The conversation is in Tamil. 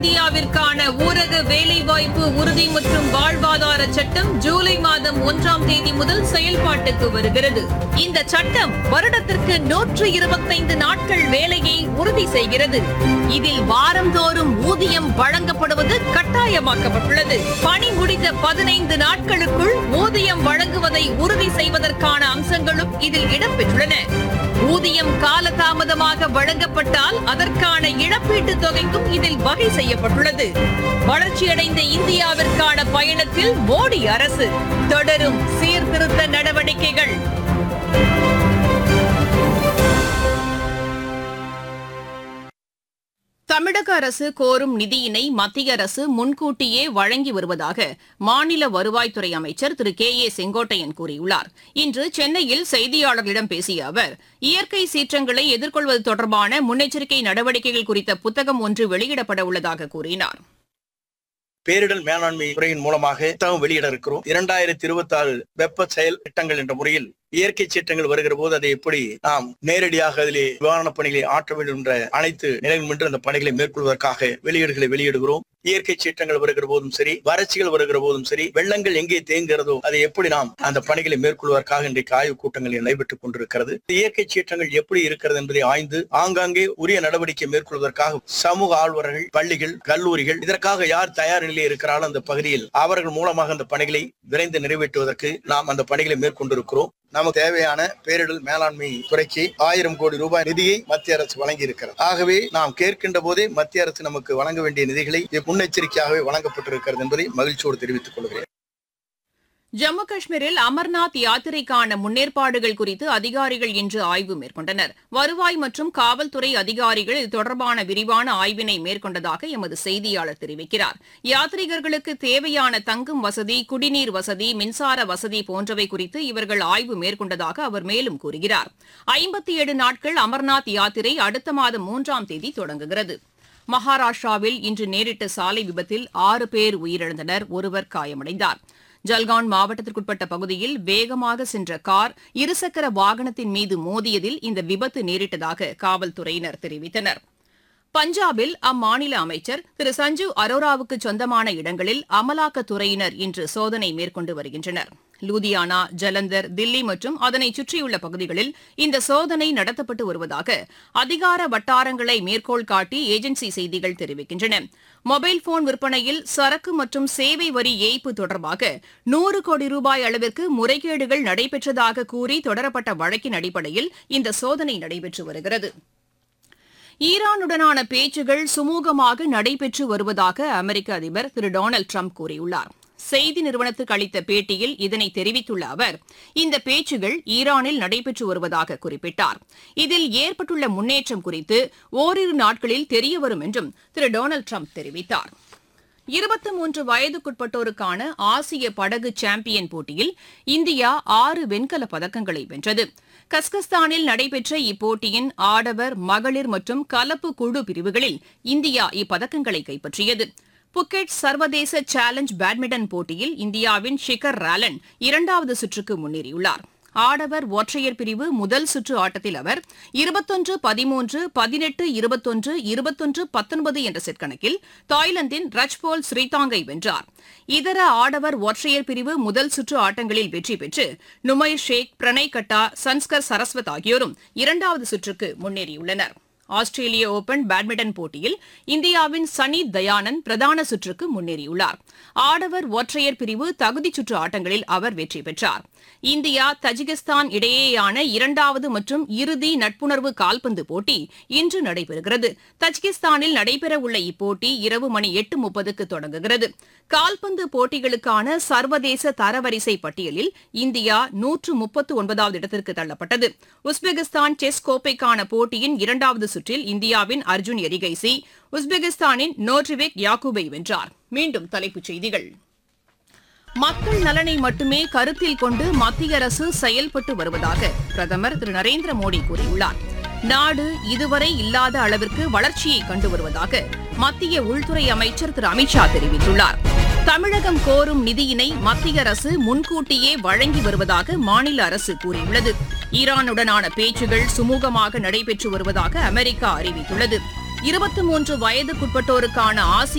இந்தியாவிற்கான ஊரக வேலைவாய்ப்பு உறுதி மற்றும் வாழ்வாதார சட்டம் ஜூலை மாதம் 1ஆம் தேதி முதல் செயல்பாட்டுக்கு வருகிறது. இந்த சட்டம் வருடத்திற்கு 125 நாட்கள் வேலையை உறுதி செய்கிறது. இதில் வாரந்தோறும் ஊதியம் வழங்கப்படுவது கட்டாயமாக்கப்பட்டுள்ளது. பணி முடிந்த 15 நாட்களுக்குள் ஊதியம் வழங்குவதை உறுதி செய்வதற்கான அம்சங்களும் இதில் இடம்பெற்றுள்ளன. ஊதியம் காலதாமதமாக வழங்கப்பட்டால் அதற்கான இழப்பீட்டுத் தொகைக்கும் இதில் வகை செய்யப்பட்டுள்ளது. வளர்ச்சியடைந்த இந்தியாவிற்கான பயணத்தில் மோடி அரசு தொடரும் சீர்திருத்த நடவடிக்கைகள். தமிழக அரசு கோரும் நிதியினை மத்திய அரசு முன்கூட்டியே வழங்கி வருவதாக மாநில வருவாய்த்துறை அமைச்சர் திரு கே செங்கோட்டையன் கூறியுள்ளார். இன்று சென்னையில் செய்தியாளர்களிடம் பேசிய அவர், இயற்கை சீற்றங்களை எதிர்கொள்வது தொடர்பான முன்னெச்சரிக்கை நடவடிக்கைகள் குறித்த புத்தகம் ஒன்று வெளியிடப்பட உள்ளதாக கூறினார். பேரிடர் மேலாண்மை துறையின் மூலமாக புத்தகம் வெளியிட இருக்கிறோம். 2026 வெப்ப செயல் திட்டங்கள் என்ற முறையில் இயற்கை சீற்றங்கள் வருகிற போது அதை எப்படி நாம் நேரடியாக அதிலே நிவாரணப் பணிகளை ஆற்ற வேண்டும் என்ற அனைத்து நிலையும் என்று அந்த பணிகளை மேற்கொள்வதற்காக வெளியிடுகிறோம். இயற்கை சீற்றங்கள் வருகிற போதும் சரி, வறட்சிகள் வருகிற போதும் சரி, வெள்ளங்கள் எங்கே தேங்குகிறதோ அதை எப்படி நாம் அந்த பணிகளை மேற்கொள்வதற்காக இன்றைக்கு ஆய்வுக் கூட்டங்கள் நடைபெற்றுக் கொண்டிருக்கிறது. இயற்கை சீற்றங்கள் எப்படி இருக்கிறது என்பதை ஆய்ந்து ஆங்காங்கே உரிய நடவடிக்கை மேற்கொள்வதற்காக சமூக ஆர்வலர்கள், பள்ளிகள், கல்லூரிகள் இதற்காக யார் தயார் நிலையில் இருக்கிறாலும் அந்த பகுதியில் அவர்கள் மூலமாக அந்த பணிகளை விரைந்து நிறைவேற்றுவதற்கு நாம் அந்த பணிகளை மேற்கொண்டிருக்கிறோம். நமக்கு தேவையான பேரிடர் மேலாண்மை துறைக்கு 1000 கோடி ரூபாய் நிதியை மத்திய அரசு வழங்கி இருக்கிறது. ஆகவே நாம் கேட்கின்ற போதே மத்திய அரசு நமக்கு வழங்க வேண்டிய நிதிகளை முன்னெச்சரிக்கையாகவே வழங்கப்பட்டிருக்கிறது என்பதை மகிழ்ச்சியோடு தெரிவித்துக் கொள்கிறேன். ஜம்மு காஷ்மீரில் அமர்நாத் யாத்திரைக்கான முன்னேற்பாடுகள் குறித்து அதிகாரிகள் இன்று ஆய்வு மேற்கொண்டனர். வருவாய் மற்றும் காவல்துறை அதிகாரிகள் இது தொடர்பான விரிவான ஆய்வினை மேற்கொண்டதாக எமது செய்தியாளர் தெரிவிக்கிறார். யாத்ரீகர்களுக்கு தேவையான தங்கும் வசதி, குடிநீர் வசதி, மின்சார வசதி போன்றவை குறித்து இவர்கள் ஆய்வு மேற்கொண்டதாக அவர் மேலும் கூறுகிறார். 57 நாட்கள் அமர்நாத் யாத்திரை அடுத்த மாதம் 3ஆம் தேதி தொடங்குகிறது. மகாராஷ்டிராவில் இன்று நேரிட்ட சாலை விபத்தில் 6 பேர் உயிரிழந்தனர், ஒருவர் காயமடைந்தார். ஜல்கான் மாவட்டத்திற்குட்பட்ட பகுதியில் வேகமாக சென்ற கார் இருசக்கர வாகனத்தின் மீது மோதியதில் இந்த விபத்து நேரிட்டதாக காவல்துறையினர் தெரிவித்தனர். பஞ்சாபில் அம்மாநில அமைச்சர் திரு சஞ்சீவ் அரோராவுக்கு சொந்தமான இடங்களில் அமலாக்கத்துறையினர் இன்று சோதனை மேற்கொண்டு வருகின்றனர். லூதியானா, ஜலந்தர், தில்லி மற்றும் அதனை சுற்றியுள்ள பகுதிகளில் இந்த சோதனை நடத்தப்பட்டு வருவதாக அதிகார வட்டாரங்களை மேற்கோள் காட்டி ஏஜென்சி செய்திகள் தெரிவிக்கின்றன. மொபைல் போன் விற்பனையில் சரக்கு மற்றும் சேவை வரி ஏய்ப்பு தொடர்பாக 100 கோடி ரூபாய் அளவிற்கு முறைகேடுகள் நடைபெற்றதாக கூறி தொடரப்பட்ட வழக்கின் அடிப்படையில் இந்த சோதனை நடைபெற்று வருகிறது. ஈரானுடனான பேச்சுகள் சுமூகமாக நடைபெற்று வருவதாக அமெரிக்க அதிபர் திரு டொனால்டு டிரம்ப் கூறியுள்ளார். செய்தி நிறுவனத்துக்கு அளித்த பேட்டியில் இதனை தெரிவித்துள்ள அவர், இந்த பேச்சுகள் ஈரானில் நடைபெற்று வருவதாக குறிப்பிட்டார். இதில் ஏற்பட்டுள்ள முன்னேற்றம் குறித்து ஓரிரு நாட்களில் தெரியவரும் என்றும் திரு டொனால்டு டிரம்ப் தெரிவித்தார். 23 வயதுக்குட்பட்டோருக்கான ஆசிய படகு சாம்பியன் போட்டியில் இந்தியா 6 வெண்கலப் பதக்கங்களை வென்றது. கஸ்கஸ்தானில் நடைபெற்ற இப்போட்டியின் ஆடவர், மகளிர் மற்றும் கலப்பு குழு பிரிவுகளில் இந்தியா இப்பதக்கங்களை கைப்பற்றியது. புக்கெட் சர்வதேச சேலஞ்ச் பேட்மிண்டன் போட்டியில் இந்தியாவின் ஷிகர் ராலன் 2வது சுற்றுக்கு முன்னேறியுள்ளார். ஆடவர் ஒற்றையர் பிரிவு முதல் சுற்று ஆட்டத்தில் அவர் 21-13, 18-21, 21-19 என்ற செட் கணக்கில் தாய்லாந்தின் ரச்போல் ஸ்ரீதாங்கை வென்றார். இதர ஆடவர் ஒற்றையர் பிரிவு முதல் சுற்று ஆட்டங்களில் வெற்றி பெற்று நுமைர் ஷேக், பிரணய் கட்டா, சன்ஸ்கர் சரஸ்வத் ஆகியோரும் 2வது சுற்றுக்கு முன்னேறியுள்ளனர். ஆஸ்திரேலிய ஓபன் பேட்மிண்டன் போட்டியில் இந்தியாவின் சனீத் தயானந்த் பிரதான சுற்றுக்கு முன்னேறியுள்ளார். ஆடவர் ஒற்றையர் பிரிவு தகுதிச் சுற்று ஆட்டங்களில் அவர் வெற்றி பெற்றார். இந்தியா தஜிகிஸ்தான் இடையேயான 2வது மற்றும் இறுதி நட்புணர்வு கால்பந்து போட்டி இன்று நடைபெறுகிறது. தஜிகிஸ்தானில் நடைபெறவுள்ள இப்போட்டி இரவு மணி 8:30க்கு தொடங்குகிறது. கால்பந்து போட்டிகளுக்கான சர்வதேச தரவரிசை பட்டியலில் இந்தியா 139வது இடத்திற்கு தள்ளப்பட்டது. உஸ்பெகிஸ்தான் செஸ் கோப்பைக்கான போட்டியின் 2வது சுற்றில் இந்தியாவின் அர்ஜுன் எரிகைசி உஸ்பெகிஸ்தானின் நோட்ரிவேக் யாக்கூபை வென்றார். மீண்டும் தலைப்புச் செய்திகள். மக்கள் நலனை மட்டுமே கருத்தில் கொண்டு மத்திய அரசு செயல்பட்டு வருவதாக பிரதமர் திரு நரேந்திர மோடி கூறியுள்ளார். நாடு இதுவரை இல்லாத அளவிற்கு வளர்ச்சியை கண்டு வருவதாக மத்திய உள்துறை அமைச்சர் திரு அமித்ஷா தெரிவித்துள்ளார். தமிழகம் கோரும் நிதியினை மத்திய அரசு முன்கூட்டியே வழங்கி வருவதாக மாநில அரசு கூறியுள்ளது. ஈரானுடனான பேச்சுகள் சுமூகமாக நடைபெற்று வருவதாக அமெரிக்கா அறிவித்துள்ளது. 23 வயதுக்குட்பட்டோருக்கான ஆசிய